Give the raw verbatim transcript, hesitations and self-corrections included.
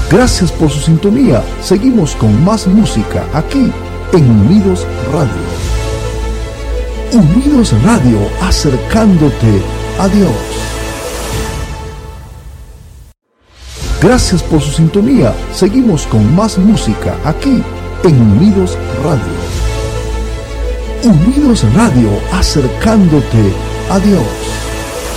Gracias por su sintonía. Seguimos con más música aquí en Unidos Radio. Unidos Radio, acercándote a Dios. Gracias por su sintonía. Seguimos con más música aquí en Unidos Radio. Unidos Radio, acercándote a Dios.